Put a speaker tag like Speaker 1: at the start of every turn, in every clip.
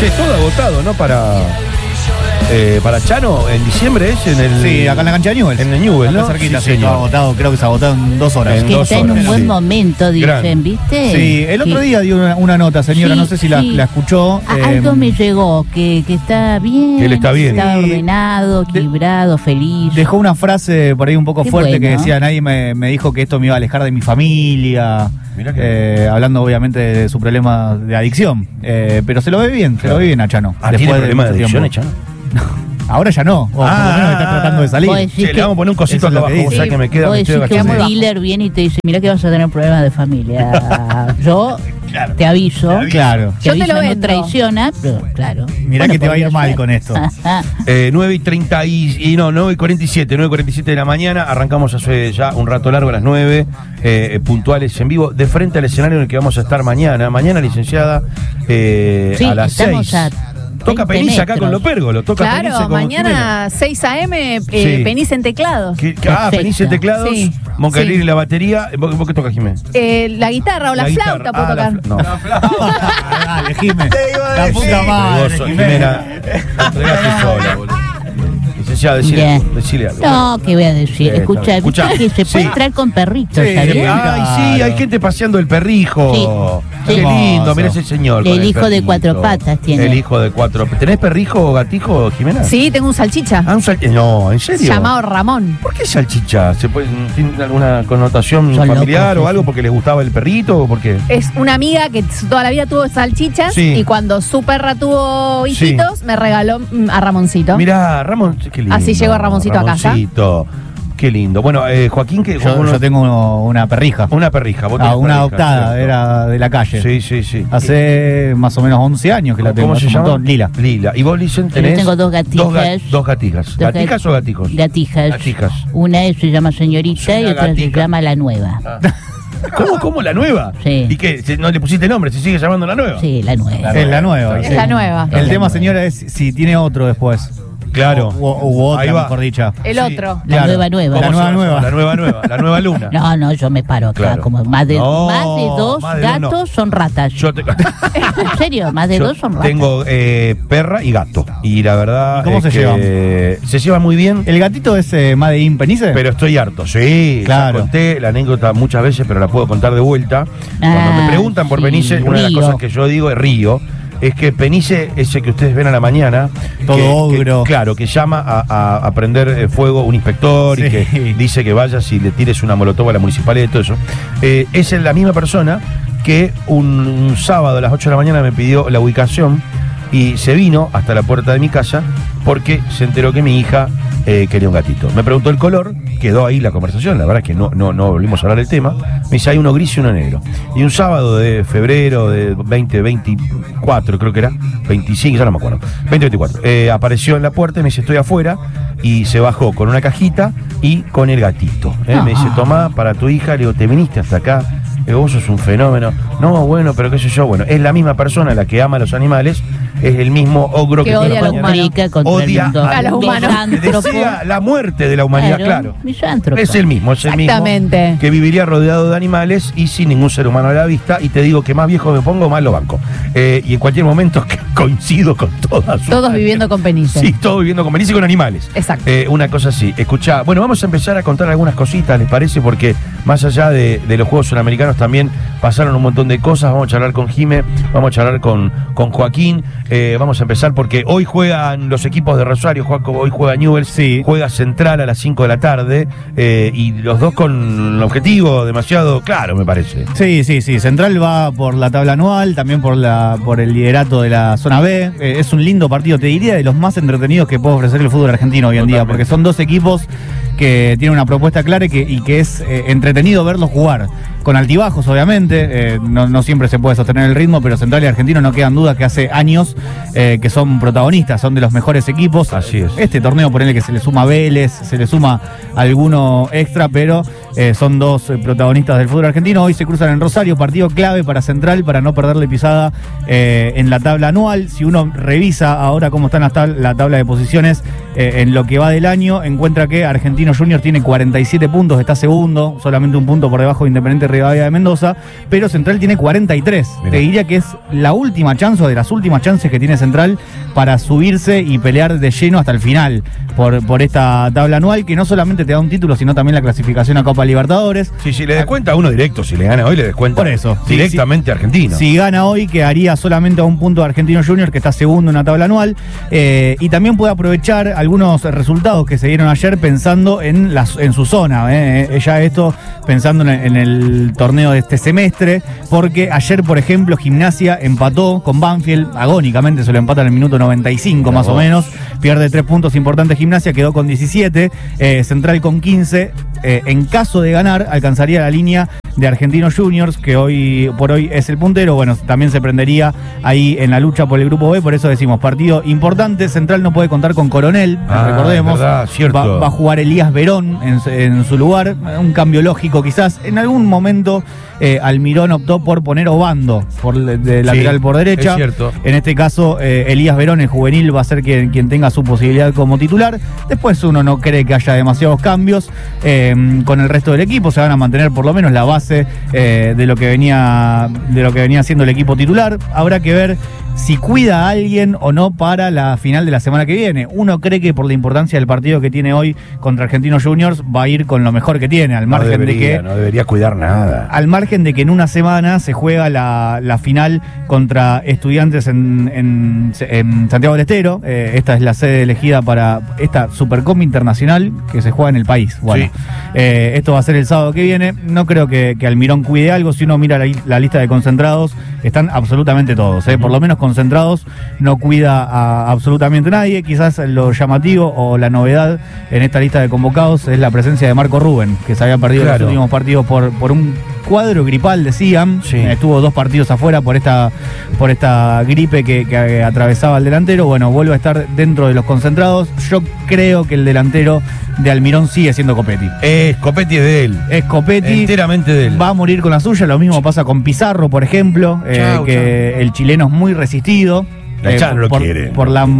Speaker 1: Sí, todo agotado, ¿no? Para Chano, en diciembre es en el...
Speaker 2: Sí, acá en la cancha de Newell's.
Speaker 1: En el Newell's, ¿no?
Speaker 2: Está cerquita,
Speaker 1: Sí,
Speaker 2: sí, todo agotado, creo que se agotado en 2 horas.
Speaker 1: En
Speaker 3: Que
Speaker 1: 2
Speaker 3: está en un
Speaker 1: horas,
Speaker 3: buen
Speaker 1: sí.
Speaker 3: momento, dicen,
Speaker 1: Gran.
Speaker 3: ¿viste?
Speaker 2: Sí, el otro día dio una nota, señora,
Speaker 3: Sí,
Speaker 2: no sé si la escuchó.
Speaker 3: Algo me llegó, que está bien.
Speaker 1: Que él está bien.
Speaker 3: Está
Speaker 2: Sí.
Speaker 3: ordenado, equilibrado, feliz.
Speaker 2: Dejó una frase por ahí un poco
Speaker 3: Qué
Speaker 2: fuerte que
Speaker 3: bueno.
Speaker 2: decía, nadie me dijo que esto me iba a alejar de mi familia.
Speaker 1: Mirá que-
Speaker 2: Hablando obviamente de su problema de adicción. Pero se lo ve bien, se lo ve bien a Chano.
Speaker 1: ¿Tiene problema de
Speaker 2: mucho
Speaker 1: adicción,
Speaker 2: tiempo.
Speaker 1: Chano?
Speaker 2: Ahora ya no, o por lo menos está tratando de salir.
Speaker 3: Vos decís
Speaker 1: Che,
Speaker 3: que-
Speaker 1: le vamos a poner un cosito
Speaker 2: Eso es
Speaker 1: acá
Speaker 2: lo que
Speaker 1: abajo,
Speaker 2: dice.
Speaker 1: o sea que me queda...
Speaker 3: Vos
Speaker 1: me estoy
Speaker 3: decís que un
Speaker 1: agachando.
Speaker 3: dealer viene y te dice, mira que vas a tener problemas de familia. Yo te aviso.
Speaker 2: Claro.
Speaker 3: Te
Speaker 4: Yo te
Speaker 3: aviso,
Speaker 4: lo
Speaker 3: no
Speaker 4: vendo.
Speaker 3: traiciona, pero claro.
Speaker 2: Mirá que te va a ir
Speaker 3: podría
Speaker 2: mal
Speaker 3: ser.
Speaker 2: con esto.
Speaker 1: 9:47 de la mañana, arrancamos hace ya un rato largo a las 9, puntuales en vivo, de frente al escenario en el que vamos a estar mañana, licenciada,
Speaker 3: Sí,
Speaker 1: a las
Speaker 3: estamos
Speaker 1: 6.
Speaker 3: a
Speaker 1: Toca
Speaker 3: 20
Speaker 1: Penice acá
Speaker 3: metros.
Speaker 1: con Lopérgolo, toca Penice
Speaker 4: Claro,
Speaker 1: con
Speaker 4: mañana 6 a.m.
Speaker 1: Sí.
Speaker 4: Penice en teclados.
Speaker 1: Jimena. Penice teclados,
Speaker 4: Sí.
Speaker 1: Moncalieri
Speaker 4: Sí.
Speaker 1: la batería. ¿Vos qué tocas, Jiménez?
Speaker 4: La guitarra o la flauta puedo tocar.
Speaker 1: No.
Speaker 2: Dale, Jimé. La puta
Speaker 1: Vos
Speaker 2: madre,
Speaker 1: sos,
Speaker 2: Jimé.
Speaker 1: Jimena, te entregaste sola, boludo. Licenciada, decile algo.
Speaker 3: No, ¿qué voy a decir?
Speaker 1: Escuchá,
Speaker 3: Escucha, que se puede
Speaker 1: sí.
Speaker 3: entrar con perritos,
Speaker 2: Sí,
Speaker 3: ¿sabés?
Speaker 1: Ay, sí, hay gente paseando el perrijo.
Speaker 3: Sí,
Speaker 1: Qué
Speaker 3: sí.
Speaker 1: lindo, mirá ese señor. con
Speaker 3: El hijo de
Speaker 1: perrito.
Speaker 3: 4 patas tiene.
Speaker 1: El hijo de 4 patas. ¿Tenés perrijo o gatijo, Jimena?
Speaker 4: Sí, tengo un salchicha
Speaker 1: Ah, no, ¿en serio?
Speaker 4: llamado Ramón.
Speaker 1: ¿Por qué salchicha? ¿Tiene alguna connotación
Speaker 3: Son
Speaker 1: familiar
Speaker 3: locos,
Speaker 1: o algo porque les gustaba el perrito o por qué?
Speaker 4: Es una amiga que toda la vida tuvo salchichas
Speaker 1: Sí.
Speaker 4: y cuando su perra tuvo hijitos me regaló a Ramoncito.
Speaker 1: Mirá, Ramón, qué lindo.
Speaker 4: Así llegó Ramoncito a casa.
Speaker 1: Ramoncito, qué lindo. Bueno, Joaquín, que
Speaker 2: Yo tengo una perrija.
Speaker 1: una perrija. vos tenés
Speaker 2: Una
Speaker 1: perrija,
Speaker 2: adoptada,
Speaker 1: ¿cierto?
Speaker 2: era de la calle.
Speaker 1: Sí, sí, sí.
Speaker 2: Hace más o menos 11 años que la tengo.
Speaker 1: ¿Cómo se
Speaker 2: hace un
Speaker 1: llama?
Speaker 2: montón. Lila.
Speaker 1: Lila. ¿Y vos, Licen, tenés?
Speaker 3: Yo tengo 2 gatijas.
Speaker 1: Dos gatijas.
Speaker 3: Dos
Speaker 1: ¿Gatijas o gatijos?
Speaker 3: Gatijas.
Speaker 1: Gatijas.
Speaker 3: Una se llama Señorita y
Speaker 1: Una
Speaker 3: otra se
Speaker 1: gatica.
Speaker 3: llama La Nueva.
Speaker 1: ¿Cómo la nueva?
Speaker 3: Sí.
Speaker 1: ¿Y qué? ¿No le pusiste nombre? ¿Se sigue llamando la nueva?
Speaker 3: Sí, La Nueva.
Speaker 2: Es la nueva.
Speaker 4: Es
Speaker 2: sí.
Speaker 4: la nueva.
Speaker 2: El tema, señora, es si tiene otro después.
Speaker 1: Claro.
Speaker 2: U
Speaker 1: Ahí
Speaker 2: otra,
Speaker 1: va.
Speaker 2: mejor dicha.
Speaker 4: El
Speaker 1: Sí.
Speaker 4: otro.
Speaker 3: La
Speaker 2: Claro.
Speaker 3: nueva nueva.
Speaker 2: La
Speaker 1: ¿Cómo
Speaker 2: nueva
Speaker 1: se llama?
Speaker 2: nueva.
Speaker 1: La nueva nueva. La nueva luna.
Speaker 3: No, yo me paro acá.
Speaker 1: Claro.
Speaker 3: Como más de
Speaker 1: No,
Speaker 3: 2
Speaker 1: más de dos no.
Speaker 3: gatos son ratas.
Speaker 1: Yo te-
Speaker 3: En serio, más de
Speaker 1: Yo
Speaker 3: 2 son ratas.
Speaker 1: tengo perra y gato. Y la verdad.
Speaker 2: ¿Y cómo
Speaker 1: es
Speaker 2: se
Speaker 1: que
Speaker 2: llevan?
Speaker 1: Se llevan muy bien.
Speaker 2: ¿El gatito es Made in Penice?
Speaker 1: Pero estoy harto, sí.
Speaker 2: Claro.
Speaker 1: Ya conté la anécdota muchas veces, pero la puedo contar de vuelta. Cuando me preguntan por
Speaker 3: sí,
Speaker 1: Penice, una de las
Speaker 3: Río.
Speaker 1: cosas que yo digo es Río. Es que Penice, ese que ustedes ven a la mañana,
Speaker 2: Todo ogro.
Speaker 1: claro, que llama a prender fuego un inspector y
Speaker 2: Sí.
Speaker 1: que dice que vayas y le tires una molotov a la municipalidad y todo eso. Es la misma persona que un sábado a las 8 de la mañana me pidió la ubicación y se vino hasta la puerta de mi casa porque se enteró que mi hija quería un gatito. Me preguntó el color, quedó ahí la conversación, la verdad es que no volvimos a hablar del tema. Me dice, hay uno gris y uno negro. Y un sábado de febrero de 2024, creo que era, 25, ya no me acuerdo, 2024, apareció en la puerta y me dice, estoy afuera, y se bajó con una cajita y con el gatito. Me dice, tomá para tu hija, le digo, ¿te viniste hasta acá? Le digo, vos sos un fenómeno. No, bueno, pero qué sé yo, bueno, es la misma persona la que ama a los animales, es el mismo ogro que
Speaker 4: Que
Speaker 1: toda
Speaker 4: odia
Speaker 1: la
Speaker 4: a los
Speaker 1: mañana
Speaker 3: Contrica contra el
Speaker 1: odia
Speaker 3: mundo.
Speaker 4: a los humanos.
Speaker 3: Misántropo.
Speaker 1: desea la muerte de la humanidad, claro.
Speaker 3: Misántropo.
Speaker 1: Es el mismo
Speaker 4: Exactamente.
Speaker 1: que viviría rodeado de animales y sin ningún ser humano a la vista. Y te digo que más viejo me pongo, más lo banco. Y en cualquier momento que coincido con todas.
Speaker 4: Todos viviendo con Penice.
Speaker 1: Sí, todos viviendo con Penice y con animales.
Speaker 4: Exacto.
Speaker 1: Una cosa así. Escuchá, bueno, vamos a empezar a contar algunas cositas, ¿les parece? Porque más allá de los Juegos Sudamericanos también pasaron un montón de cosas. Vamos a charlar con Jime, vamos a charlar con Joaquín. Vamos a empezar porque hoy juegan los equipos de Rosario, Joaco, hoy juega Newell's,
Speaker 2: Sí.
Speaker 1: juega Central a las 5 de la tarde, y los dos con un objetivo demasiado claro, me parece.
Speaker 2: Sí. Central va por la tabla anual, también por el liderato de la zona B. Es un lindo partido, te diría, de los más entretenidos que puede ofrecer el fútbol argentino hoy en día,
Speaker 1: Totalmente.
Speaker 2: porque son dos equipos que tienen una propuesta clara y que es entretenido verlos jugar. Con altibajos, obviamente, no siempre se puede sostener el ritmo, pero Central y Argentino no quedan dudas que hace años que son protagonistas, son de los mejores equipos.
Speaker 1: Así es.
Speaker 2: Este torneo, por el que se le suma Vélez, se le suma alguno extra, pero son dos protagonistas del fútbol argentino. Hoy se cruzan en Rosario, partido clave para Central para no perderle pisada en la tabla anual. Si uno revisa ahora cómo está la tabla de posiciones en lo que va del año, encuentra que Argentino Juniors tiene 47 puntos, está segundo, solamente un punto por debajo de Independiente Rivadavia de Mendoza, pero Central tiene 43. Mirá. Te diría que es la última chance o de las últimas chances que tiene Central para subirse y pelear de lleno hasta el final por esta tabla anual, que no solamente te da un título, sino también la clasificación a Copa Libertadores.
Speaker 1: Sí, si le descuenta a uno directo, si le gana hoy, le descuenta
Speaker 2: por eso,
Speaker 1: directamente a Argentino.
Speaker 2: Si gana hoy, quedaría solamente a un punto de Argentino Juniors, que está segundo en la tabla anual, y también puede aprovechar algunos resultados que se dieron ayer pensando en su zona, ya esto pensando en el torneo de este semestre, porque ayer, por ejemplo, Gimnasia empató con Banfield, agónicamente se lo empata en el minuto 95 más o menos, pierde 3 puntos importantes Gimnasia, quedó con 17, Central con 15, en caso de ganar alcanzaría la línea de Argentinos Juniors, que hoy por hoy es el puntero. Bueno, también se prendería ahí en la lucha por el grupo B, por eso decimos partido importante. Central no puede contar con Coronel, recordemos,
Speaker 1: verdad,
Speaker 2: va a jugar Elías Verón en su lugar, un cambio lógico quizás. En algún momento Almirón optó por poner Obando de lateral por derecha.
Speaker 1: Es cierto.
Speaker 2: En este caso Elías Verón, el juvenil, va a ser quien tenga su posibilidad como titular. Después uno no cree que haya demasiados cambios con el resto del equipo, se van a mantener por lo menos la base de lo que venía siendo el equipo titular. Habrá que ver si cuida a alguien o no para la final de la semana que viene. Uno cree que por la importancia del partido que tiene hoy contra Argentinos Juniors va a ir con lo mejor que tiene, al margen de que
Speaker 1: no debería cuidar nada.
Speaker 2: Al margen de que en una semana se juega la final contra Estudiantes en Santiago del Estero. Esta es la sede elegida para esta Supercopa Internacional que se juega en el país. Bueno, sí. Esto va a ser el sábado que viene. No creo que Almirón cuide algo. Si uno mira la lista de concentrados, están absolutamente todos, por lo menos concentrados, no cuida a absolutamente nadie. Quizás lo llamativo o la novedad en esta lista de convocados es la presencia de Marco Rubén, que se había perdido los últimos partidos por un cuadro gripal, decían. Sí. Estuvo 2 partidos afuera por esta gripe que atravesaba el delantero. Bueno, vuelve a estar dentro de los concentrados. Yo creo que el delantero de Almirón sigue siendo Copetti.
Speaker 1: Copetti es de él.
Speaker 2: Es Copetti.
Speaker 1: Enteramente de él.
Speaker 2: Va a morir con la suya. Lo mismo pasa con Pizarro, por ejemplo, que el chileno es muy resistido.
Speaker 1: No lo quiere.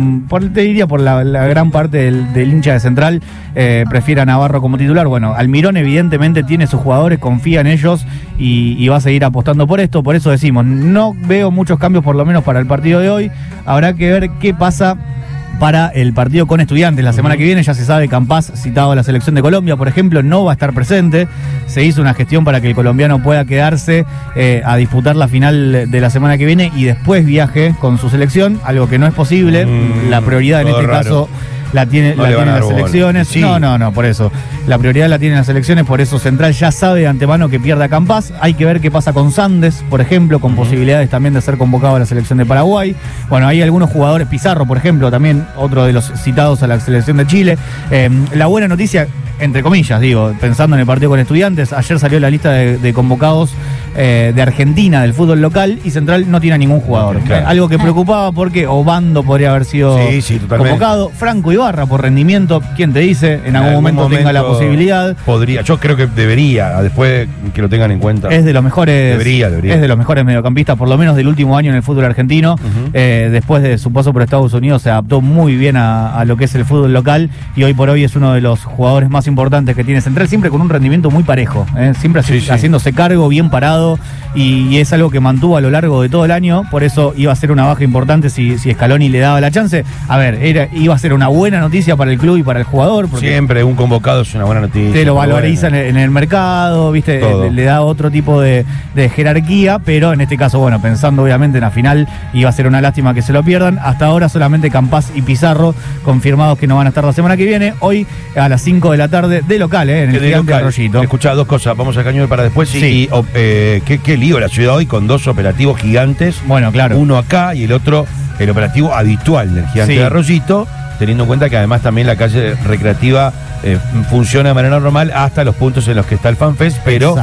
Speaker 2: Te diría por la gran parte del hincha de Central prefiere a Navarro como titular. Bueno, Almirón evidentemente tiene sus jugadores, confía en ellos y va a seguir apostando por esto. Por eso decimos, no veo muchos cambios por lo menos para el partido de hoy. Habrá que ver qué pasa para el partido con Estudiantes la semana que viene. Ya se sabe, Campás, citado a la selección de Colombia, por ejemplo, no va a estar presente. Se hizo una gestión para que el colombiano pueda quedarse a disputar la final de la semana que viene y después viaje con su selección, algo que no es posible. La prioridad en este caso la tienen las selecciones. Sí. No, por eso. La prioridad la tienen las selecciones, por eso Central ya sabe de antemano que pierde a Campás. Hay que ver qué pasa con Sandes, por ejemplo, con posibilidades también de ser convocado a la selección de Paraguay. Bueno, hay algunos jugadores, Pizarro, por ejemplo, también otro de los citados a la selección de Chile. La buena noticia, entre comillas, digo, pensando en el partido con Estudiantes, ayer salió la lista de convocados de Argentina, del fútbol local, y Central no tiene a ningún jugador. Claro. Algo que preocupaba porque Obando podría haber sido convocado. Franco Ibarra, por rendimiento, ¿quién te dice? En algún momento tenga la posibilidad.
Speaker 1: Podría, yo creo que debería, después que lo tengan en cuenta.
Speaker 2: Es de los mejores.
Speaker 1: Debería.
Speaker 2: Es de los mejores mediocampistas, por lo menos del último año en el fútbol argentino. Después de su paso por Estados Unidos, se adaptó muy bien a lo que es el fútbol local y hoy por hoy es uno de los jugadores más importantes que tiene Central, siempre con un rendimiento muy parejo, siempre haciéndose cargo, bien parado, y es algo que mantuvo a lo largo de todo el año. Por eso iba a ser una baja importante si Scaloni le daba la chance. A ver, iba a ser una buena noticia para el club y para el jugador.
Speaker 1: Siempre un convocado es una buena noticia.
Speaker 2: Te lo valorizan en el mercado, ¿viste? Le da otro tipo de jerarquía, pero en este caso, bueno, pensando obviamente en la final, iba a ser una lástima que se lo pierdan. Hasta ahora solamente Campás y Pizarro confirmados que no van a estar la semana que viene. Hoy a las 5 de la tarde de local, en el Gigante Arroyito.
Speaker 1: Escuchá, 2 cosas, vamos a Cañuel para después.
Speaker 2: Sí.
Speaker 1: Qué lío la ciudad hoy con 2 operativos gigantes.
Speaker 2: Bueno, claro.
Speaker 1: Uno acá y el otro, el operativo habitual del Gigante de Arroyito, teniendo en cuenta que además también la calle recreativa funciona de manera normal hasta los puntos en los que está el FanFest, pero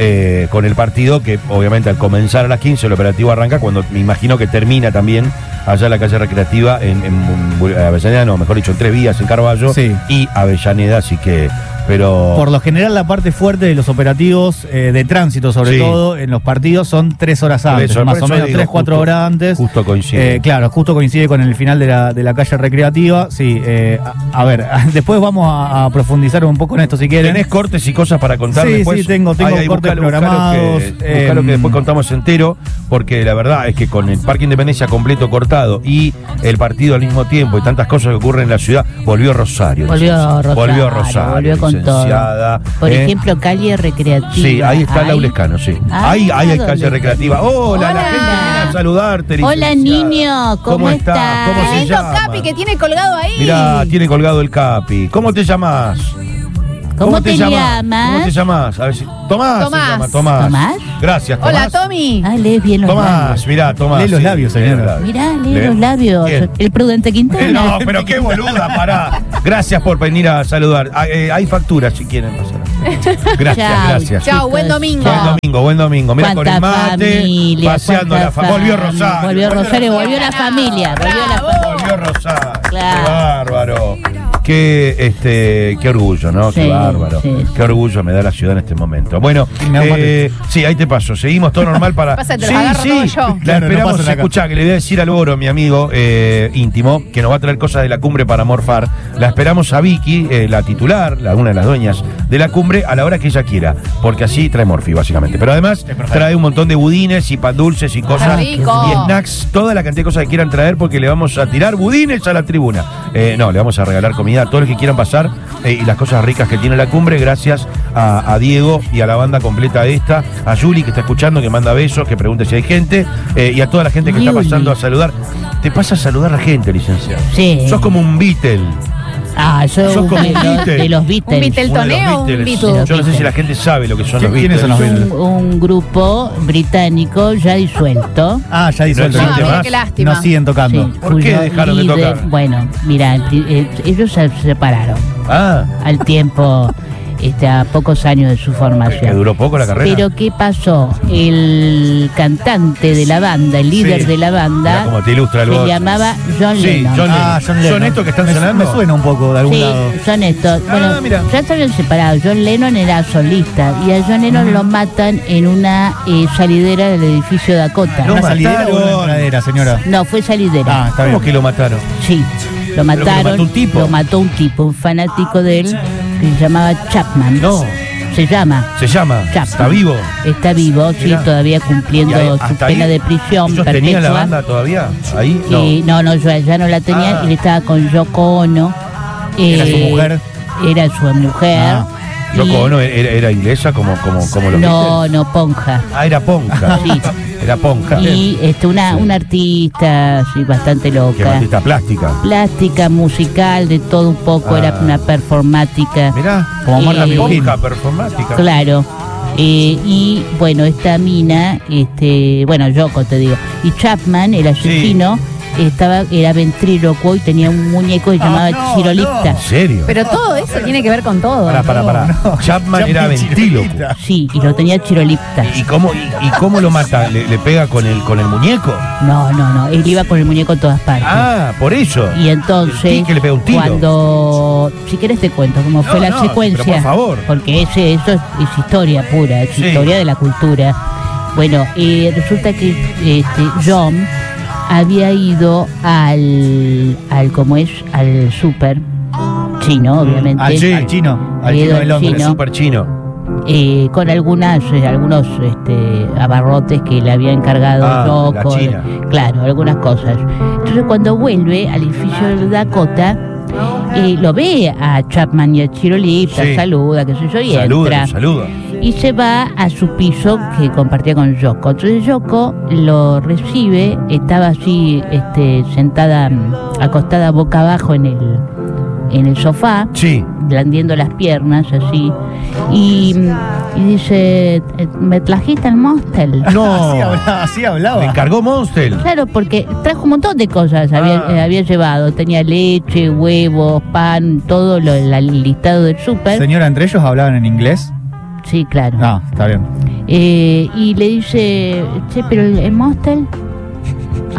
Speaker 1: con el partido que obviamente al comenzar a las 15 el operativo arranca, cuando me imagino que termina también allá la calle recreativa en Avellaneda, no, mejor dicho, en Tres Vías, en Carballo y Avellaneda, así que pero...
Speaker 2: Por lo general, la parte fuerte de los operativos de tránsito, sobre
Speaker 1: Sí.
Speaker 2: todo en los partidos, son 3 horas
Speaker 1: Por
Speaker 2: antes,
Speaker 1: eso,
Speaker 2: más
Speaker 1: por
Speaker 2: o
Speaker 1: eso
Speaker 2: menos
Speaker 1: digo,
Speaker 2: 3-4
Speaker 1: justo-
Speaker 2: horas antes.
Speaker 1: justo coincide.
Speaker 2: Claro, justo coincide con el final de la calle recreativa. Sí, a ver, después vamos a profundizar un poco en esto si quieren.
Speaker 1: ¿Tenés cortes y cosas para contar
Speaker 2: Sí,
Speaker 1: después?
Speaker 2: sí, tengo cortes programados,
Speaker 1: Buscalo que después contamos entero, porque la verdad es que con el Parque Independencia completo cortado y el partido al mismo tiempo y tantas cosas que ocurren en la ciudad, volvió Rosario.
Speaker 3: Volvió
Speaker 1: licenciada.
Speaker 3: Rosario,
Speaker 1: Volvió Rosario,
Speaker 3: volvió con
Speaker 1: licenciada,
Speaker 3: todo. Por ejemplo, calle recreativa.
Speaker 1: Sí, ahí está
Speaker 3: Ahí-
Speaker 1: Laura Escano, sí.
Speaker 3: Ah,
Speaker 1: Ahí hay
Speaker 3: ¿dónde
Speaker 1: calle
Speaker 3: está?
Speaker 1: recreativa. Hola, la
Speaker 3: Hola.
Speaker 1: gente viene a saludarte,
Speaker 3: Hola,
Speaker 1: licenciada.
Speaker 3: niño, ¿cómo
Speaker 1: está?
Speaker 3: estás?
Speaker 1: ¿Cómo
Speaker 4: Qué
Speaker 1: se
Speaker 4: lindo
Speaker 1: llama?
Speaker 4: Capi que tiene colgado ahí.
Speaker 1: Mirá, tiene colgado el Capi. ¿Cómo te llamas?
Speaker 3: ¿Cómo te llamas?
Speaker 1: ¿Cómo te llamas? A ver si... Tomás.
Speaker 4: Tomás.
Speaker 1: Se llama, Tomás.
Speaker 3: ¿Tomás?
Speaker 1: Gracias, Tomás.
Speaker 4: Hola, Tommy.
Speaker 3: Ah, lees bien los
Speaker 1: Tomás,
Speaker 3: labios.
Speaker 1: mirá, Tomás.
Speaker 2: Lee los
Speaker 1: sí,
Speaker 2: labios,
Speaker 1: lee
Speaker 2: señora.
Speaker 1: los labios.
Speaker 3: Mirá, lee los labios.
Speaker 1: ¿Quién?
Speaker 3: El Prudente Quintana.
Speaker 1: No, pero qué boluda, pará. Gracias por venir a saludar. Hay facturas si quieren pasar. Gracias,
Speaker 3: Chau,
Speaker 1: gracias.
Speaker 4: Chau,
Speaker 3: chicos.
Speaker 4: buen domingo.
Speaker 1: Buen domingo. Mira, con el
Speaker 3: Cuánta
Speaker 1: mate,
Speaker 3: familia,
Speaker 1: paseando
Speaker 3: cuánta
Speaker 1: la familia. Volvió Rosario.
Speaker 3: Volvió Rosario, volvió la familia. Volvió la familia.
Speaker 1: Volvió Rosario.
Speaker 3: Claro.
Speaker 1: Qué bárbaro. Qué orgullo, ¿no? Qué
Speaker 3: Sí,
Speaker 1: bárbaro.
Speaker 3: sí, sí.
Speaker 1: Qué orgullo me da la ciudad en este momento. Bueno, sí, ahí te paso. Seguimos todo normal para.
Speaker 4: Pasa, te los
Speaker 1: sí,
Speaker 4: agarro
Speaker 1: sí.
Speaker 4: todo yo.
Speaker 1: La
Speaker 2: Claro, no
Speaker 1: esperamos.
Speaker 2: pasan acá.
Speaker 1: Escuchá, que le voy a decir al Boro, mi amigo íntimo, que nos va a traer cosas de la cumbre para morfar. La esperamos a Vicky, la titular, una de las dueñas de la cumbre, a la hora que ella quiera. Porque así trae morfi, básicamente. Pero además trae un montón de budines y pan dulces y cosas.
Speaker 4: rico.
Speaker 1: Y snacks, toda la cantidad de cosas que quieran traer, porque le vamos a tirar budines a la tribuna. No, le vamos a regalar comida a todos los que quieran pasar y las cosas ricas que tiene la cumbre, gracias a Diego y a la banda completa esta, a Juli que está escuchando, que manda besos, que pregunta si hay gente, y a toda la gente que está
Speaker 3: Juli.
Speaker 1: pasando a saludar. Te pasa a saludar a la gente, licenciado.
Speaker 3: Sí.
Speaker 1: Sos como un Beatle.
Speaker 3: Ah, yo
Speaker 1: Sos como
Speaker 3: de,
Speaker 1: un Beatle.
Speaker 3: de los Beatles.
Speaker 4: Un Beatle. ¿El
Speaker 1: Uno de los
Speaker 4: toneo o un
Speaker 1: Beatles.
Speaker 4: Beatle?
Speaker 1: Yo no sé si la gente sabe lo que son los
Speaker 2: ¿Quiénes son
Speaker 1: Beatles.
Speaker 2: los Beatles?
Speaker 3: Un grupo británico ya disuelto.
Speaker 2: Ah, ya disuelto.
Speaker 1: No
Speaker 4: Ah,
Speaker 1: existe
Speaker 4: mira
Speaker 1: más.
Speaker 4: qué lástima.
Speaker 2: No siguen tocando.
Speaker 3: Sí,
Speaker 1: ¿Por qué
Speaker 3: cuyo
Speaker 1: dejaron de
Speaker 3: líder-
Speaker 1: tocar?
Speaker 3: Bueno, mira, ellos se separaron
Speaker 1: Ah,
Speaker 3: al tiempo, a pocos años de su
Speaker 1: que
Speaker 3: formación.
Speaker 1: duró poco la carrera.
Speaker 3: Pero ¿qué pasó? El cantante de la banda, el líder
Speaker 1: Sí.
Speaker 3: de la
Speaker 1: Mirá
Speaker 3: banda,
Speaker 1: cómo te ilustra el
Speaker 3: se
Speaker 1: voz.
Speaker 3: llamaba John
Speaker 1: Sí,
Speaker 3: Lennon.
Speaker 1: John Lennon.
Speaker 2: John Lennon.
Speaker 1: ¿Son estos que están
Speaker 2: me,
Speaker 1: sonando?
Speaker 2: Me suena un poco de algún
Speaker 3: Sí,
Speaker 2: lado.
Speaker 3: son estos.
Speaker 1: Ah,
Speaker 3: Bueno,
Speaker 1: mira.
Speaker 3: ya estaban separados. John Lennon era solista y a John Lennon lo matan en una salidera del edificio Dakota.
Speaker 1: Lo
Speaker 2: ¿Una salidera
Speaker 1: mataron.
Speaker 2: o una entradera, señora?
Speaker 3: No, fue salidera.
Speaker 2: Ah, está
Speaker 1: ¿Cómo
Speaker 2: bien.
Speaker 1: que lo mataron?
Speaker 3: Sí, lo
Speaker 1: que lo
Speaker 3: mataron.
Speaker 1: mató un tipo.
Speaker 3: Lo mató un tipo, un fanático de él que se llamaba Chapman.
Speaker 1: No,
Speaker 3: Se llama.
Speaker 1: se llama.
Speaker 3: Chapman.
Speaker 1: ¿Está vivo?
Speaker 3: Está vivo, sí,
Speaker 1: Mirá.
Speaker 3: todavía cumpliendo
Speaker 1: Y ahí,
Speaker 3: su
Speaker 1: hasta
Speaker 3: pena
Speaker 1: ahí,
Speaker 3: de prisión
Speaker 1: ¿ellos tenían la
Speaker 3: perpetua.
Speaker 1: banda todavía? Ahí no.
Speaker 3: No, ya no la tenían.
Speaker 1: Ah.
Speaker 3: Él estaba con Yoko Ono.
Speaker 2: ¿Era su mujer?
Speaker 3: Era su mujer.
Speaker 2: Ah.
Speaker 1: Yoko Ono era inglesa como los
Speaker 3: No,
Speaker 1: Beatles.
Speaker 3: no, Ponja.
Speaker 1: Ah, era Ponja.
Speaker 3: Sí.
Speaker 1: Era Ponja.
Speaker 3: Y una artista sí, bastante
Speaker 1: Que es
Speaker 3: loca.
Speaker 1: artista plástica.
Speaker 3: Plástica, musical, de todo un poco,
Speaker 1: Ah.
Speaker 3: era una performática.
Speaker 1: Mirá,
Speaker 2: Como Marta Minujín.
Speaker 1: Ponja performática.
Speaker 3: Claro. Y bueno, esta mina, bueno, Yoko te digo. Y Chapman, el asesino, era ventrílocuo y tenía un muñeco que se llamaba
Speaker 2: no,
Speaker 3: Chirolipta.
Speaker 1: ¿En serio?
Speaker 4: Pero todo eso tiene que ver con todo.
Speaker 1: Pará.
Speaker 2: No.
Speaker 1: Chapman era ventríloco.
Speaker 3: Sí, y lo tenía Chirolipta.
Speaker 1: ¿Y cómo lo mata? ¿Le pega con el muñeco?
Speaker 3: No, él iba con el muñeco en todas partes.
Speaker 1: Ah, por eso.
Speaker 3: Y entonces,
Speaker 1: que le pega un tiro.
Speaker 3: cuando, si querés te cuento cómo fue la
Speaker 1: no,
Speaker 3: secuencia,
Speaker 1: pero por favor.
Speaker 3: porque eso es historia pura, es
Speaker 1: Sí.
Speaker 3: historia de la cultura. Bueno, resulta que John había ido al súper chino, obviamente,
Speaker 2: Al chino. Al
Speaker 3: Ido
Speaker 2: chino de
Speaker 3: al
Speaker 2: Londres.
Speaker 3: chino.
Speaker 1: Súper chino.
Speaker 3: con algunos abarrotes que le había encargado
Speaker 1: Ah,
Speaker 3: Yoko,
Speaker 1: la China.
Speaker 3: claro, algunas cosas. Entonces cuando vuelve al edificio de Dakota, lo ve a Chapman y a Chirolipta,
Speaker 1: Sí.
Speaker 3: saluda, qué sé yo, y entra.
Speaker 1: Saluda.
Speaker 3: Y se va a su piso que compartía con Yoko. Entonces Yoko lo recibe, estaba así sentada, acostada boca abajo en el sofá,
Speaker 1: Sí.
Speaker 3: blandiendo las piernas así, y dice, ¿me trajiste el Monster?
Speaker 1: No.
Speaker 2: Así hablaba.
Speaker 1: Me encargó Monster.
Speaker 3: Claro, porque trajo un montón de cosas,
Speaker 1: Ah.
Speaker 3: había llevado, tenía leche, huevos, pan, todo el listado del súper.
Speaker 2: Señora, ¿entre ellos hablaban en inglés?
Speaker 3: Sí, claro.
Speaker 2: No, está bien.
Speaker 3: Y le dice, che, pero el Monster.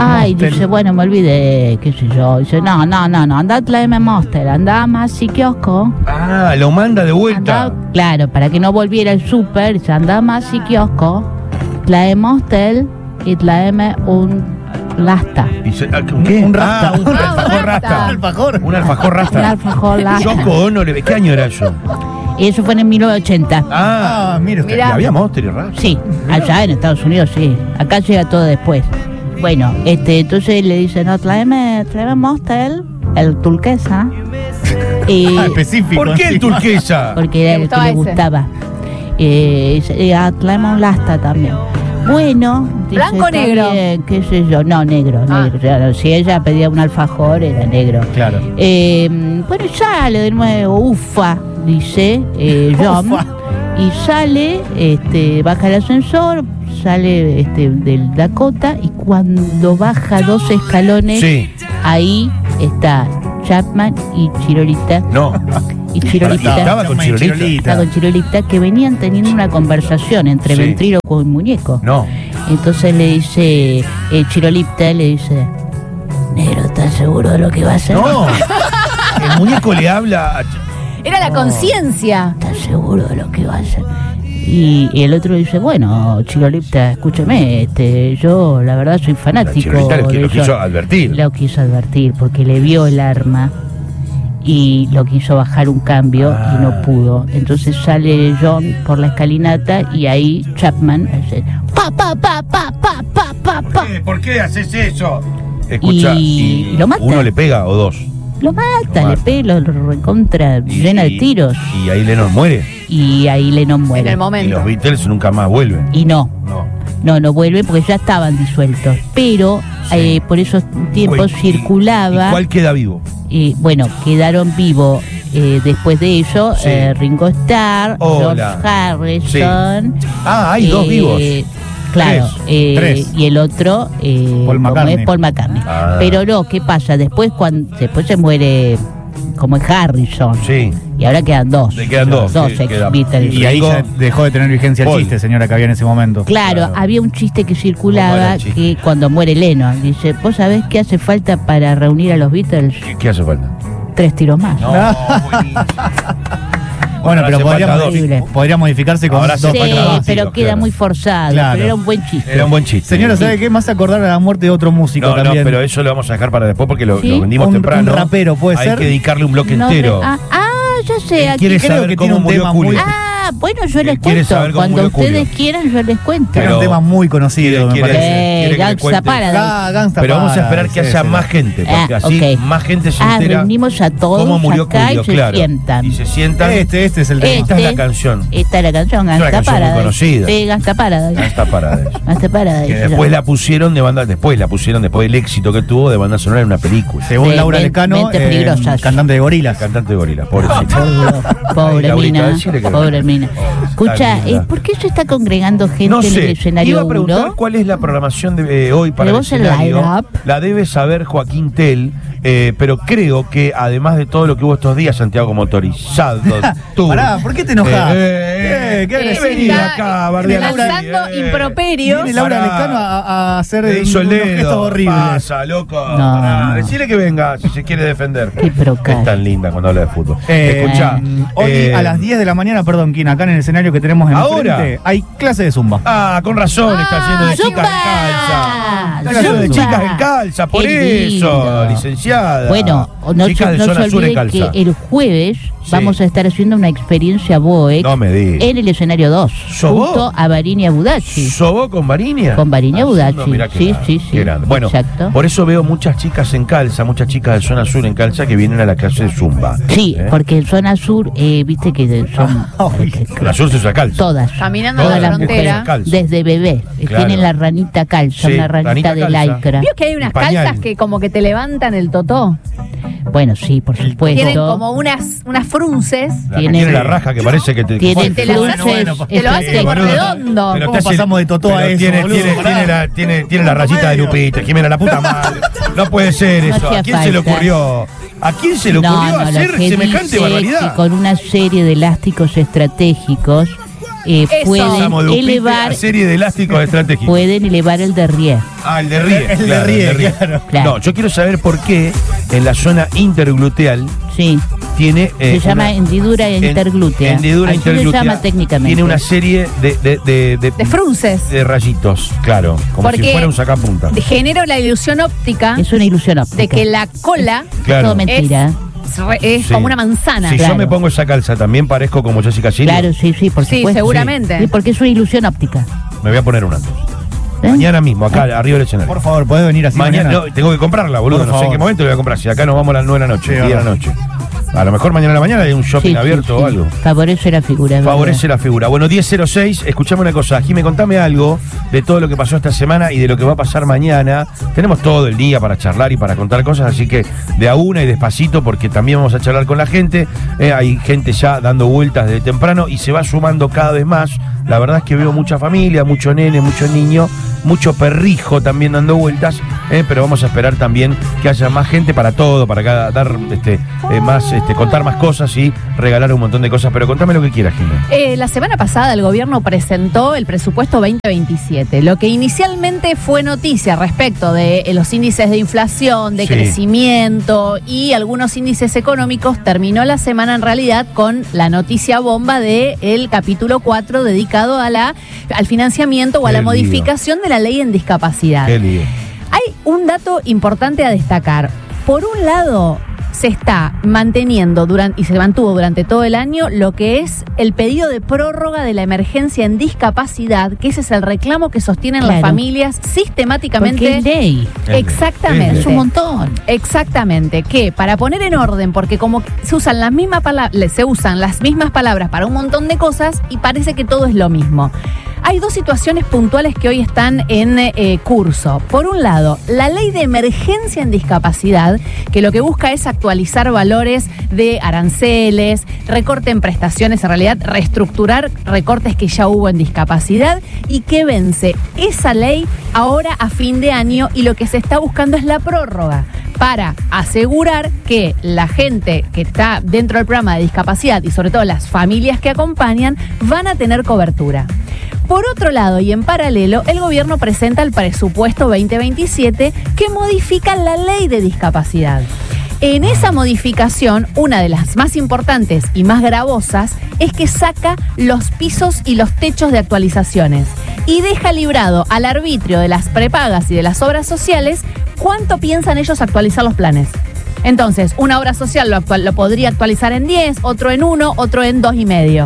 Speaker 3: Ay,
Speaker 2: Monster.
Speaker 3: dice, bueno, me olvidé, qué sé yo. Dice, no, andá, tráeme Monster, andá más si kiosco.
Speaker 1: Ah, lo manda de vuelta.
Speaker 3: Andá, claro, para que no volviera el súper, dice, andá más si kiosco, trae Monster y tráeme un lasta.
Speaker 1: ¿Qué?
Speaker 2: Un rasta.
Speaker 1: Ah, un alfajor rasta.
Speaker 2: Alfajor.
Speaker 1: Un alfajor
Speaker 3: Un
Speaker 1: rasta.
Speaker 3: alfajor lasta.
Speaker 1: Yoko Ono, ¿qué año era eso?
Speaker 3: Y eso fue en el 1980.
Speaker 1: Ah,
Speaker 2: mire usted.
Speaker 1: ¿y había Monster y rasta?
Speaker 3: Sí, allá en Estados Unidos sí. Acá llega todo después. Bueno, entonces le dice, no, tráeme Monster, el turquesa. Y
Speaker 2: Específico.
Speaker 1: ¿Por qué
Speaker 2: sí.
Speaker 1: el turquesa?
Speaker 3: porque era
Speaker 4: Le
Speaker 3: el que
Speaker 4: gustaba
Speaker 3: le
Speaker 4: ese.
Speaker 3: gustaba. Tráeme un lasta también. Bueno, dice,
Speaker 4: ¿Blanco o
Speaker 3: está
Speaker 4: negro?
Speaker 3: bien, qué sé yo. No, negro.
Speaker 4: Ah.
Speaker 3: O sea, si ella pedía un alfajor, era negro.
Speaker 2: Claro.
Speaker 3: Bueno, sale de nuevo, ufa, dice John.
Speaker 2: Ufa.
Speaker 3: Y sale, baja el ascensor, sale del Dakota y cuando baja 2 escalones,
Speaker 1: Sí.
Speaker 3: ahí está Chapman y Chirolita.
Speaker 1: No.
Speaker 3: Y Chirolita
Speaker 1: Estaba con Chirolita.
Speaker 3: está con Chirolita, que venían teniendo una conversación entre
Speaker 1: Sí.
Speaker 3: ventrílocuo y muñeco.
Speaker 1: No.
Speaker 3: Entonces le dice, Chirolita le dice, negro, ¿estás seguro de lo que va a hacer?
Speaker 1: No. El muñeco le habla a...
Speaker 4: Era la conciencia.
Speaker 3: ¿Estás seguro de lo que va a hacer? Y el otro dice, bueno, Chirolita, escúcheme, yo la verdad soy fanático.
Speaker 1: Chirolita lo
Speaker 3: de
Speaker 1: quiso
Speaker 3: eso".
Speaker 1: advertir.
Speaker 3: Lo quiso advertir porque le vio el arma y lo quiso bajar un cambio y no pudo. Entonces sale John por la escalinata y ahí Chapman hace pa.
Speaker 1: ¿Por qué haces eso? Escucha,
Speaker 3: Y lo mata.
Speaker 1: ¿uno le pega o dos?
Speaker 3: Lo mata,
Speaker 1: Lo
Speaker 3: le
Speaker 1: mata.
Speaker 3: pega, lo recontra, llena de tiros.
Speaker 1: Y ahí Lennon muere.
Speaker 3: Y ahí Lennon
Speaker 4: En
Speaker 3: muere.
Speaker 4: el
Speaker 1: Y
Speaker 4: momento.
Speaker 1: los Beatles nunca más vuelven.
Speaker 3: Y no.
Speaker 1: No.
Speaker 3: No vuelve porque ya estaban disueltos. Pero
Speaker 1: Sí.
Speaker 3: por esos tiempos
Speaker 1: ¿Y
Speaker 3: circulaba.
Speaker 1: cuál queda vivo?
Speaker 3: Bueno, quedaron vivos después de eso
Speaker 1: Sí.
Speaker 3: Ringo Starr,
Speaker 1: Hola.
Speaker 3: George Harrison.
Speaker 1: Ah, hay dos vivos.
Speaker 3: Claro,
Speaker 2: Tres.
Speaker 3: y el otro
Speaker 2: Paul
Speaker 3: ¿cómo
Speaker 2: McCartney.
Speaker 3: es? Paul McCartney.
Speaker 1: Ah.
Speaker 3: Pero no, ¿qué pasa? Después se muere como es Harrison.
Speaker 1: Sí.
Speaker 3: Y ahora quedan dos.
Speaker 1: Le quedan dos,
Speaker 3: Dos
Speaker 1: sí,
Speaker 3: ex
Speaker 1: queda-
Speaker 3: Beatles.
Speaker 2: Y ahí
Speaker 1: Ringo,
Speaker 2: ya dejó de tener vigencia el
Speaker 1: Paul.
Speaker 2: chiste, señora, que había en ese momento.
Speaker 3: Claro,
Speaker 1: Claro.
Speaker 3: había un chiste que
Speaker 1: ¿Cómo era
Speaker 3: circulaba
Speaker 1: el chiste?
Speaker 3: que cuando muere Lennon, dice, ¿vos sabés qué hace falta para reunir a los Beatles?
Speaker 1: ¿Qué hace falta?
Speaker 3: 3 tiros más.
Speaker 1: No, buenísimo.
Speaker 2: Bueno, pero
Speaker 1: Hace
Speaker 2: podría,
Speaker 1: falta dos.
Speaker 2: podría modificarse con
Speaker 1: Ahora
Speaker 2: dos
Speaker 1: sí,
Speaker 3: Sí,
Speaker 1: falta
Speaker 2: palabras.
Speaker 1: dos.
Speaker 3: pero
Speaker 1: tiros,
Speaker 3: queda
Speaker 1: claro.
Speaker 3: muy forzado,
Speaker 2: Claro.
Speaker 3: pero era un buen chiste.
Speaker 1: Era un buen chiste.
Speaker 2: Señora, ¿sabe qué? Más acordar a la muerte de otro músico
Speaker 1: No,
Speaker 2: también.
Speaker 1: no, pero eso lo vamos a dejar para después porque lo
Speaker 3: ¿Sí?
Speaker 1: vendimos
Speaker 2: Un
Speaker 1: temprano.
Speaker 2: rapero, ¿puede
Speaker 1: Hay
Speaker 2: ser?
Speaker 1: que dedicarle un bloque
Speaker 3: No,
Speaker 1: entero.
Speaker 3: ya sé, aquí.
Speaker 1: ¿Quiere
Speaker 2: creo
Speaker 1: saber
Speaker 2: que
Speaker 1: cómo
Speaker 2: tiene un
Speaker 1: murió
Speaker 2: tema
Speaker 1: Julio?
Speaker 3: Bueno, yo les
Speaker 1: ¿Quiere
Speaker 3: cuento.
Speaker 1: saber cómo
Speaker 3: Cuando
Speaker 1: murió
Speaker 3: ustedes
Speaker 1: Julio?
Speaker 3: quieran, yo les cuento.
Speaker 2: Era un tema muy conocido, me
Speaker 1: quiere-
Speaker 2: parece.
Speaker 1: quiere que le
Speaker 3: Gangsta
Speaker 1: cuente.
Speaker 3: Paradise.
Speaker 2: Gangsta
Speaker 1: Pero vamos a
Speaker 2: Paradise,
Speaker 1: esperar que
Speaker 2: sí,
Speaker 1: haya
Speaker 2: sí.
Speaker 1: más gente, porque así
Speaker 3: ok.
Speaker 1: más gente se entera
Speaker 3: reunimos a todos
Speaker 1: cómo murió
Speaker 3: acá
Speaker 1: Julio,
Speaker 3: y se
Speaker 1: claro.
Speaker 3: sientan.
Speaker 1: Y se sientan.
Speaker 2: Este es el tema.
Speaker 1: Esta es la canción.
Speaker 3: Esta es la canción,
Speaker 1: una
Speaker 3: Gangsta
Speaker 1: canción muy
Speaker 3: Paradise.
Speaker 1: conocida.
Speaker 3: Sí, Gangsta Paradise.
Speaker 1: Gangsta Paradise.
Speaker 3: Gangsta Paradise.
Speaker 1: Que
Speaker 3: se
Speaker 1: después
Speaker 3: llama.
Speaker 1: la pusieron de banda, después del éxito que tuvo de banda sonora en una película.
Speaker 2: Según
Speaker 3: Sí,
Speaker 2: Laura
Speaker 3: men-
Speaker 2: Lecano,
Speaker 3: Mentes Peligrosas.
Speaker 2: cantante de Gorilas.
Speaker 1: Cantante de Gorila, pobrecita.
Speaker 3: Pobre
Speaker 1: Laurita,
Speaker 3: mina,
Speaker 1: decile que-
Speaker 3: pobre mina. Escucha,
Speaker 1: Está linda.
Speaker 3: ¿por qué se está congregando gente
Speaker 1: No
Speaker 3: en el
Speaker 1: sé,
Speaker 3: escenario
Speaker 1: iba a preguntar
Speaker 3: 1?
Speaker 1: cuál es la programación de hoy para
Speaker 3: Pero
Speaker 1: el
Speaker 3: vos el
Speaker 1: escenario.
Speaker 3: line-up.
Speaker 1: La debe saber Joaquín Tell, pero creo que además de todo lo que hubo estos días, Santiago Motorizado, Tour.
Speaker 2: Pará, ¿por qué te enojas?
Speaker 1: ¿Qué
Speaker 2: agresiva.
Speaker 1: venís acá, bardear así,
Speaker 4: lanzando improperios.
Speaker 2: Viene Laura
Speaker 1: Pará.
Speaker 2: Lecano a hacer
Speaker 1: Te hizo el
Speaker 2: unos gestos
Speaker 1: dedo.
Speaker 2: horribles.
Speaker 1: Pasa, loco.
Speaker 3: No,
Speaker 1: Pará,
Speaker 3: no.
Speaker 1: Decile que venga si se quiere defender.
Speaker 3: Qué procar.
Speaker 1: Es tan linda cuando habla de fútbol. Escuchá.
Speaker 2: Hoy a las 10 de la mañana, perdón, Quina, acá en el escenario que tenemos
Speaker 1: ¿Ahora?
Speaker 2: enfrente, hay clase de zumba.
Speaker 1: Ah, con razón, está lleno de
Speaker 3: ¡Zumba!
Speaker 1: chicas en calza. Está lleno de
Speaker 3: ¡Zumba!
Speaker 1: chicas en calza, por
Speaker 3: Qué
Speaker 1: eso,
Speaker 3: lindo.
Speaker 1: licenciada.
Speaker 3: Bueno, no
Speaker 1: chicas
Speaker 3: se,
Speaker 1: de
Speaker 3: no
Speaker 1: zona
Speaker 3: se
Speaker 1: sur en
Speaker 3: olviden
Speaker 1: calza.
Speaker 3: que el jueves
Speaker 1: Sí.
Speaker 3: vamos a estar haciendo una experiencia BOEC
Speaker 1: No me digas.
Speaker 3: en el escenario 2,
Speaker 1: ¿Sobó?
Speaker 3: junto a Varinia Budachi.
Speaker 1: ¿Sobó con Varinia?
Speaker 3: Con Varinia Budachi,
Speaker 1: no, mirá qué
Speaker 3: sí,
Speaker 1: grande,
Speaker 3: sí, sí,
Speaker 1: qué grande. Bueno,
Speaker 3: exacto.
Speaker 1: por eso veo muchas chicas en calza, muchas chicas de zona sur en calza que vienen a la clase de Zumba.
Speaker 3: Sí,
Speaker 1: ¿Eh?
Speaker 3: porque en zona sur, viste que son
Speaker 1: La sur se usa calza.
Speaker 3: todas.
Speaker 4: Caminando
Speaker 3: Todas
Speaker 4: a la
Speaker 3: las
Speaker 4: frontera.
Speaker 3: mujeres,
Speaker 1: Calza.
Speaker 3: desde bebé,
Speaker 1: Claro.
Speaker 3: tienen la ranita calza,
Speaker 1: Sí,
Speaker 3: una ranita
Speaker 1: ranita
Speaker 3: de
Speaker 1: calza.
Speaker 3: lycra.
Speaker 4: Vio que hay unas
Speaker 1: Y pañal.
Speaker 4: calzas que como que te levantan el totó.
Speaker 3: Bueno, sí, por supuesto.
Speaker 4: Tienen como unas frunces.
Speaker 1: La que
Speaker 3: Tienen-
Speaker 1: tiene la raja que parece que te...
Speaker 3: Tienen
Speaker 4: Te las
Speaker 3: luces
Speaker 4: hace- te lo hace como
Speaker 3: espectaculares.
Speaker 4: redondo.
Speaker 1: Pero
Speaker 2: ¿Cómo
Speaker 1: te hace-
Speaker 2: pasamos de Totó a
Speaker 1: pero
Speaker 2: eso,
Speaker 1: Tiene,
Speaker 2: boludo? Pará.
Speaker 1: tiene la rayita de Lupita, Jimena, la puta madre. No puede ser
Speaker 3: No
Speaker 1: eso.
Speaker 3: hacía
Speaker 1: ¿A quién se le
Speaker 3: falta.
Speaker 1: ocurrió? ¿A quién se le ocurrió
Speaker 3: lo
Speaker 1: hacer
Speaker 3: que
Speaker 1: semejante
Speaker 3: dice
Speaker 1: barbaridad?
Speaker 3: que con una serie de elásticos estratégicos
Speaker 1: Pasamos de un pite
Speaker 3: elevar,
Speaker 1: a serie de elásticos estratégicos.
Speaker 3: pueden elevar el derrière.
Speaker 1: El de Rie.
Speaker 2: El de Rie, claro.
Speaker 1: No, yo quiero saber por qué en la zona intergluteal
Speaker 3: Sí.
Speaker 1: tiene...
Speaker 3: Se llama hendidura interglútea.
Speaker 1: Hendidura
Speaker 3: Así
Speaker 1: interglútea.
Speaker 3: se llama técnicamente.
Speaker 1: Tiene una serie
Speaker 4: De frunces.
Speaker 1: de rayitos, claro, como
Speaker 4: Porque
Speaker 1: si fuera un sacapunta.
Speaker 4: Genera la ilusión óptica
Speaker 3: Es una ilusión óptica.
Speaker 4: de que la cola
Speaker 1: Claro.
Speaker 3: Todo mentira.
Speaker 4: es
Speaker 1: Sí.
Speaker 4: como una manzana.
Speaker 1: Si
Speaker 3: Claro.
Speaker 1: yo me pongo esa calza, ¿también parezco como Jessica Chile?
Speaker 3: Claro, sí, por
Speaker 4: Sí,
Speaker 3: supuesto.
Speaker 4: seguramente.
Speaker 3: Sí, porque es una ilusión óptica.
Speaker 1: Me voy a poner una.
Speaker 3: ¿Eh?
Speaker 1: Mañana mismo, acá, arriba del escenario.
Speaker 2: Por favor, ¿podés venir así
Speaker 1: Mañana,
Speaker 2: mañana?
Speaker 1: no, tengo que comprarla, boludo.
Speaker 2: Por
Speaker 1: No sé en
Speaker 2: favor.
Speaker 1: qué momento la voy a comprar. Si acá nos vamos a las 9 de la noche,
Speaker 2: Sí,
Speaker 1: 10 de la
Speaker 2: verdad.
Speaker 1: noche. A lo mejor mañana a la mañana hay un shopping abierto o algo.
Speaker 3: Favorece la figura. ¿verdad?
Speaker 1: Favorece la figura. Bueno, 10:06, escuchame una cosa. Jimé, contame algo de todo lo que pasó esta semana y de lo que va a pasar mañana. Tenemos todo el día para charlar y para contar cosas, así que de a una y despacito, porque también vamos a charlar con la gente. Hay gente ya dando vueltas desde temprano y se va sumando cada vez más. La verdad es que veo mucha familia, mucho nene, mucho niño, mucho perrijo también dando vueltas, pero vamos a esperar también que haya más gente para todo, para dar más, contar más cosas y regalar un montón de cosas. Pero contame lo que quieras, Jimé.
Speaker 4: La semana pasada el gobierno presentó el presupuesto 2027. Lo que inicialmente fue noticia respecto de los índices de inflación, de
Speaker 1: Sí.
Speaker 4: crecimiento y algunos índices económicos, terminó la semana en realidad con la noticia bomba del capítulo 4 dedicado al financiamiento o a
Speaker 1: Qué
Speaker 4: la
Speaker 1: lío.
Speaker 4: modificación de la ley en discapacidad.
Speaker 1: Qué lío.
Speaker 4: Hay un dato importante a destacar. Por un lado, se está manteniendo y se mantuvo durante todo el año lo que es el pedido de prórroga de la emergencia en discapacidad, que ese es el reclamo que sostienen las
Speaker 3: Claro.
Speaker 4: familias sistemáticamente.
Speaker 3: Porque es ley.
Speaker 4: Exactamente.
Speaker 3: Es un montón.
Speaker 4: Exactamente, que para poner en orden, porque como se usan las mismas palabras para un montón de cosas y parece que todo es lo mismo. Hay dos situaciones puntuales que hoy están en curso. Por un lado, la ley de emergencia en discapacidad, que lo que busca es actualizar valores de aranceles, recorte en prestaciones, en realidad reestructurar recortes que ya hubo en discapacidad y que vence esa ley ahora a fin de año, y lo que se está buscando es la prórroga para asegurar que la gente que está dentro del programa de discapacidad y sobre todo las familias que acompañan van a tener cobertura. Por otro lado, y en paralelo, el gobierno presenta el presupuesto 2027 que modifica la ley de discapacidad. En esa modificación, una de las más importantes y más gravosas es que saca los pisos y los techos de actualizaciones y deja librado al arbitrio de las prepagas y de las obras sociales cuánto piensan ellos actualizar los planes. Entonces, una obra social lo podría actualizar en 10, otro en 1, otro en 2,5.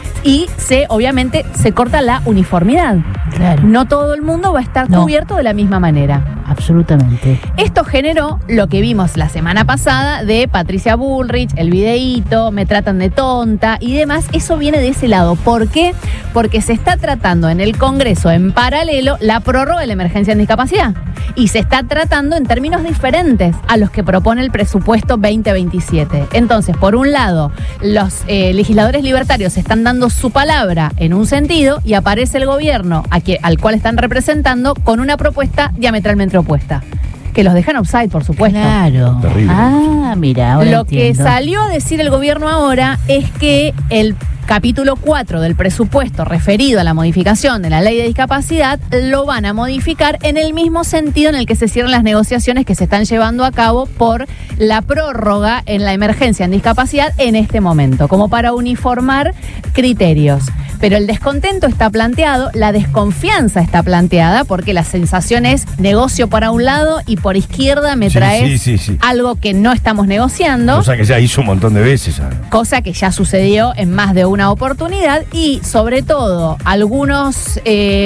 Speaker 4: Y obviamente se corta la uniformidad.
Speaker 3: Claro.
Speaker 4: No todo el mundo va a estar cubierto de la misma manera.
Speaker 3: Absolutamente.
Speaker 4: Esto generó lo que vimos la semana pasada de Patricia Bullrich, el videíto, me tratan de tonta y demás. Eso viene de ese lado. ¿Por qué? Porque se está tratando en el Congreso en paralelo la prórroga de la emergencia en discapacidad. Y se está tratando en términos diferentes a los que propone el presupuesto 2027. Entonces, por un lado, los legisladores libertarios están dando su palabra en un sentido y aparece el gobierno al cual están representando con una propuesta diametralmente opuesta. Que los dejan offside, por supuesto.
Speaker 3: Claro.
Speaker 1: Terrible.
Speaker 3: Ah, mira, ahora
Speaker 4: Lo que
Speaker 3: entiendo.
Speaker 4: salió a decir el gobierno ahora es que el capítulo 4 del presupuesto referido a la modificación de la ley de discapacidad lo van a modificar en el mismo sentido en el que se cierran las negociaciones que se están llevando a cabo por la prórroga en la emergencia en discapacidad en este momento, como para uniformar criterios. Pero el descontento está planteado, la desconfianza está planteada, porque la sensación es negocio para un lado y por izquierda me traes
Speaker 1: sí.
Speaker 4: algo que no estamos negociando.
Speaker 1: Cosa que ya hizo un montón de veces.
Speaker 4: Cosa que ya sucedió en más de una oportunidad y sobre todo algunos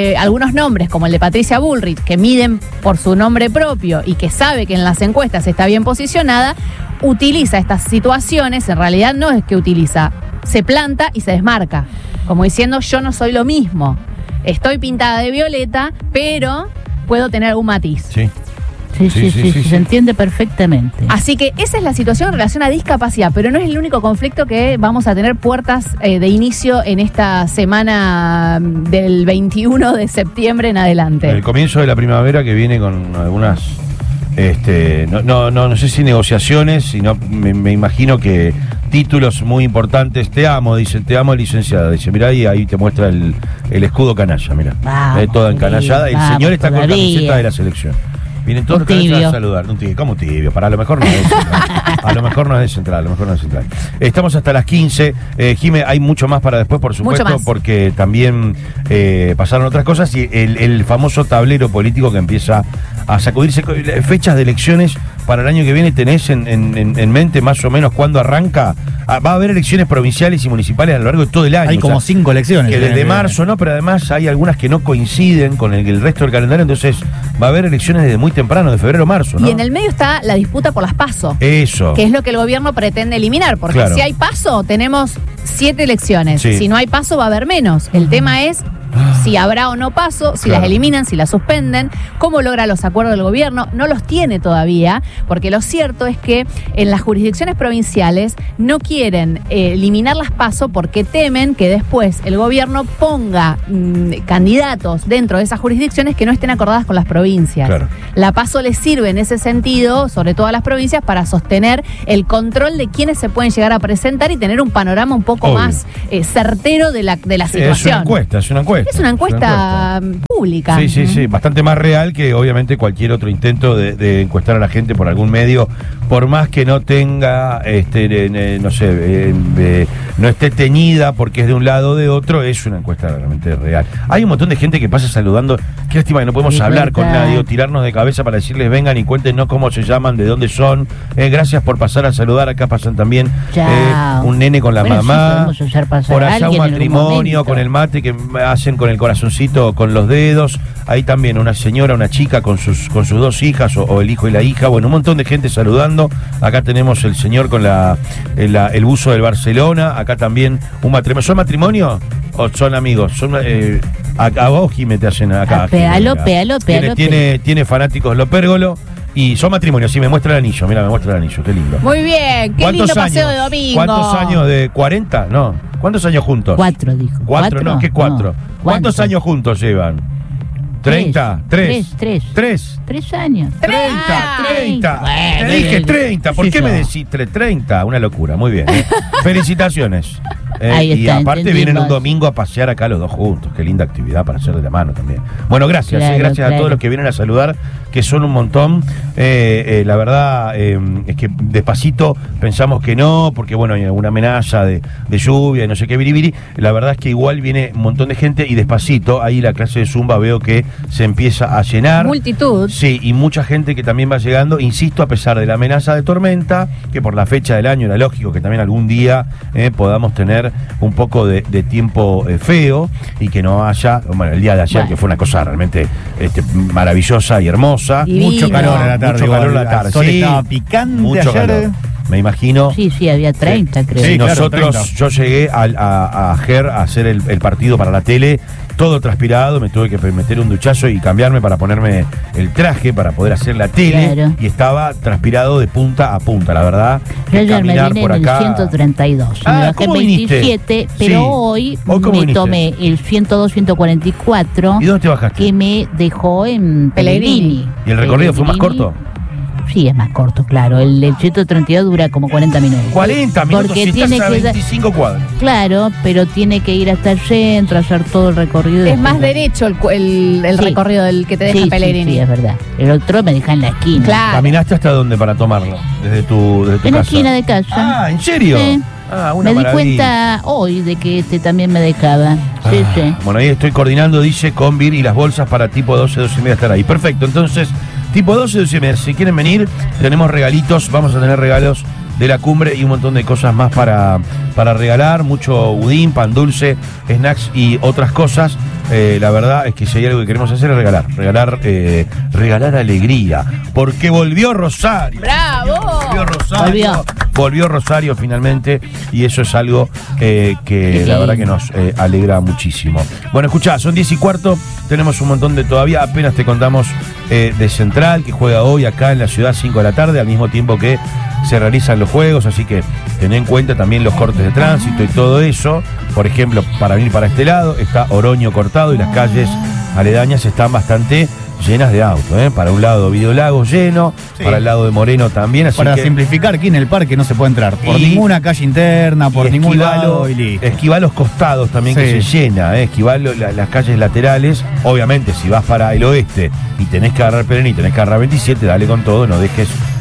Speaker 4: nombres como el de Patricia Bullrich, que miden por su nombre propio y que sabe que en las encuestas está bien posicionada, utiliza estas situaciones, en realidad no es que utiliza, se planta y se desmarca, como diciendo yo no soy lo mismo, estoy pintada de violeta, pero puedo tener algún matiz.
Speaker 1: Sí.
Speaker 3: Sí, se entiende perfectamente.
Speaker 4: Así que esa es la situación en relación a discapacidad, pero no es el único conflicto que vamos a tener puertas de inicio en esta semana del 21 de septiembre en adelante.
Speaker 1: El comienzo de la primavera que viene con algunas, no sé si negociaciones, sino me imagino que títulos muy importantes. Te amo, dice, te amo, licenciada. Dice, mirá, y ahí te muestra el escudo canalla, mirá. Toda encanallada. El señor está con la camiseta de la selección. Vienen todos los canallas a saludar. ¿Cómo tibio? Para lo mejor no es de central. A lo mejor no es de central, Estamos hasta las 15. Jime, hay mucho más para después, por supuesto, porque también pasaron otras cosas y el famoso tablero político que empieza a sacudirse. Fechas de elecciones para el año que viene, ¿tenés en mente más o menos cuándo arranca? Va a haber elecciones provinciales y municipales a lo largo de todo el año.
Speaker 2: Hay como 5 elecciones.
Speaker 1: Que desde marzo, ¿no? Pero además hay algunas que no coinciden con el resto del calendario, entonces va a haber elecciones desde muy temprano, de febrero a marzo, ¿no?
Speaker 4: Y en el medio está la disputa por las PASO.
Speaker 1: Eso.
Speaker 4: Que es lo que el gobierno pretende eliminar, porque si hay PASO, tenemos 7 elecciones.
Speaker 1: Sí.
Speaker 4: Si no hay PASO, va a haber menos. El tema es si habrá o no PASO, si las eliminan, si las suspenden, cómo logra los acuerdos del gobierno. No los tiene todavía, porque lo cierto es que en las jurisdicciones provinciales no quieren eliminar las PASO porque temen que después el gobierno ponga candidatos dentro de esas jurisdicciones que no estén acordadas con las provincias.
Speaker 1: Claro.
Speaker 4: La PASO les sirve en ese sentido, sobre todo a las provincias, para sostener el control de quiénes se pueden llegar a presentar y tener un panorama un poco más certero de la situación.
Speaker 1: Es una encuesta.
Speaker 4: Es una encuesta pública.
Speaker 1: Sí, bastante más real que obviamente cualquier otro intento de encuestar a la gente por algún medio, por más que no tenga, no esté teñida porque es de un lado o de otro, es una encuesta realmente real. Hay un montón de gente que pasa saludando, qué lástima que no podemos hablar con nadie o tirarnos de cabeza para decirles vengan y cuéntenos cómo se llaman, de dónde son, gracias por pasar a saludar, acá pasan también un nene con la mamá, por allá un matrimonio con el mate que hacen con el corazoncito, con los dedos, ahí también una señora, una chica con sus 2 hijas o el hijo y la hija, bueno, un montón de gente saludando. Acá tenemos el señor con el buzo del Barcelona, acá también un matrimonio. ¿Son matrimonio o son amigos? Son a vos, Jimé, te hacen acá.
Speaker 3: Péalo.
Speaker 1: Tiene fanáticos Lopérgolo. Y son matrimonios, sí, me muestra el anillo, mira, me muestra el anillo, qué lindo.
Speaker 4: Muy bien, qué lindo paseo de domingo.
Speaker 1: ¿Cuántos años de 40? No. ¿Cuántos años juntos?
Speaker 3: 4, dijo.
Speaker 1: 4, no, ¿qué 4? ¿Cuántos años juntos llevan? 30, 3.
Speaker 3: 3 años.
Speaker 1: 30. Te dije 30, ¿por qué me decís 30? Una locura, muy bien. Felicitaciones. Y aparte vienen un domingo a pasear acá los dos juntos. Qué linda actividad para hacer de la mano también. Bueno, gracias. Gracias a todos los que vienen a saludar, que son un montón. La verdad es que despacito pensamos que no, porque bueno, hay alguna amenaza de lluvia y no sé qué biribiri. La verdad es que igual viene un montón de gente y despacito, ahí la clase de Zumba veo que se empieza a llenar.
Speaker 4: Multitud.
Speaker 1: Sí, y mucha gente que también va llegando, insisto, a pesar de la amenaza de tormenta, que por la fecha del año era lógico que también algún día podamos tener un poco de tiempo feo y que no haya, bueno, el día de ayer, que fue una cosa realmente maravillosa y hermosa.
Speaker 4: Divino.
Speaker 2: Mucho calor a la tarde.
Speaker 1: Mucho calor a la tarde.
Speaker 2: El sol estaba picante
Speaker 1: mucho
Speaker 2: ayer.
Speaker 1: Calor. Me imagino.
Speaker 3: Sí, había 30, creo.
Speaker 1: Sí,
Speaker 2: claro,
Speaker 1: nosotros,
Speaker 2: 30.
Speaker 1: Yo llegué a Ger a hacer el partido para la tele, todo transpirado, me tuve que meter un duchazo y cambiarme para ponerme el traje para poder hacer la tele.
Speaker 3: Claro.
Speaker 1: Y estaba transpirado de punta a punta, la verdad.
Speaker 3: Yo ayer me vine
Speaker 1: por
Speaker 3: en
Speaker 1: acá.
Speaker 3: el 132. Me bajé
Speaker 1: ¿cómo
Speaker 3: 27,
Speaker 1: viniste?
Speaker 3: pero
Speaker 1: Sí.
Speaker 3: hoy
Speaker 1: ¿Cómo
Speaker 3: me
Speaker 1: viniste?
Speaker 3: tomé el 102-144.
Speaker 1: ¿Y dónde te bajaste?
Speaker 3: Que me dejó en Pellegrini.
Speaker 1: ¿Y el recorrido fue más corto?
Speaker 3: Sí, es más corto, claro. El 132 dura como 40 minutos.
Speaker 1: 40 minutos,
Speaker 3: Porque
Speaker 1: si
Speaker 3: tiene
Speaker 1: estás a
Speaker 3: que
Speaker 1: 25 cuadras.
Speaker 3: Claro, pero tiene que ir hasta el centro, hacer todo el recorrido.
Speaker 4: Es más derecho el
Speaker 3: Sí.
Speaker 4: recorrido del que te deja Pellegrini.
Speaker 3: Sí, es verdad. El otro me deja en la esquina.
Speaker 4: Claro.
Speaker 1: ¿Caminaste hasta dónde para tomarlo? Desde tu
Speaker 3: En
Speaker 1: casa.
Speaker 3: la esquina de casa.
Speaker 1: Ah, ¿en serio?
Speaker 3: Sí.
Speaker 1: Una
Speaker 3: Me di
Speaker 1: maravilla.
Speaker 3: cuenta hoy de que también me dejaba. Sí, sí.
Speaker 1: Bueno, ahí estoy coordinando, dice, con Vir y las bolsas para tipo 12, 12 y media estar ahí. Perfecto, entonces, tipo 12, 12 y media. Si quieren venir, tenemos regalitos, vamos a tener regalos de la cumbre y un montón de cosas más para regalar, mucho budín, pan dulce, snacks y otras cosas. La verdad es que si hay algo que queremos hacer es regalar alegría, porque volvió Rosario.
Speaker 4: ¡Bravo!
Speaker 1: Volvió Rosario. Volvió Rosario finalmente y eso es algo que la verdad que nos alegra muchísimo. Bueno, escuchá, son 10:15, tenemos un montón de todavía, apenas te contamos de Central, que juega hoy acá en la ciudad 5 de la tarde, al mismo tiempo que se realizan los juegos, así que ten en cuenta también los cortes de tránsito y todo eso. Por ejemplo, para venir para este lado está Oroño cortado y las calles aledañas están bastante llenas de autos, ¿eh? Para un lado Videolagos lleno,
Speaker 2: Sí.
Speaker 1: para el lado de Moreno también, así
Speaker 2: Para
Speaker 1: que
Speaker 2: simplificar, aquí en el parque no se puede entrar por
Speaker 1: Y-
Speaker 2: ninguna calle interna, por
Speaker 1: y
Speaker 2: ningún lado y listo.
Speaker 1: esquivar los costados también,
Speaker 2: Sí.
Speaker 1: que se llena, esquivar las calles laterales. Obviamente, si vas para el oeste y tenés que agarrar Perón y tenés que agarrar 27, dale con todo, no dejes